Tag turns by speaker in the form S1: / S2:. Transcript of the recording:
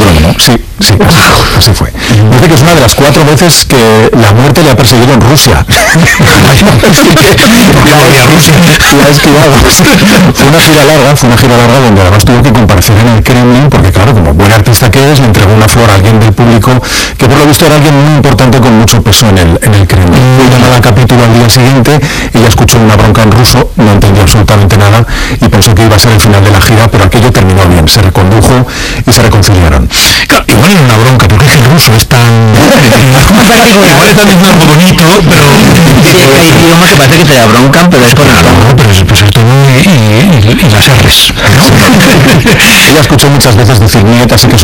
S1: ¿no? Sí, así fue. Dice que es una de las 4 veces que la muerte le ha perseguido en Rusia. La ha esquivado. Fue una gira larga donde además tuvo que comparecer en el Kremlin, porque claro, como buen artista que es, le entregó una flor a alguien del público que por lo visto era alguien muy importante con mucho peso en el Kremlin. Fue llamada a capítulo al día siguiente, ella escuchó una bronca en ruso, no entendió absolutamente nada y pensó que iba a ser el final de la gira, pero aquello terminó bien, se recondujo y se reconciliaron.
S2: Claro, igual era una bronca, porque es que el ruso es tan... igual es también muy bonito, pero...
S3: hay idiomas que parece que te da bronca, pero es con el tono.
S2: No, pero es el tono y las R's, ¿no?
S1: Ella escuchó muchas veces decir nietas y que